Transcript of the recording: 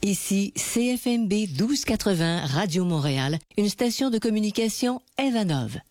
Ici CFMB 1280 Radio Montréal, une station de communication Evanov.